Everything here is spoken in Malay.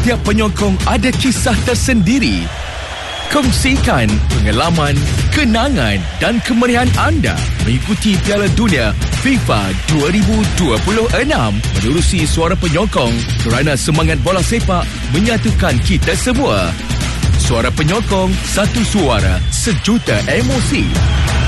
Setiap penyokong ada kisah tersendiri. Kongsikan pengalaman, kenangan dan kemeriahan anda mengikuti Piala Dunia FIFA 2026 menerusi Suara Penyokong kerana semangat bola sepak menyatukan kita semua. Suara Penyokong, satu suara, sejuta emosi.